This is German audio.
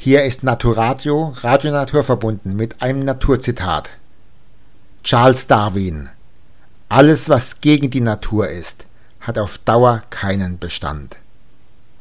Hier ist Naturadio, Radio Naturverbunden mit einem Naturzitat. Charles Darwin: Alles, was gegen die Natur ist, hat auf Dauer keinen Bestand.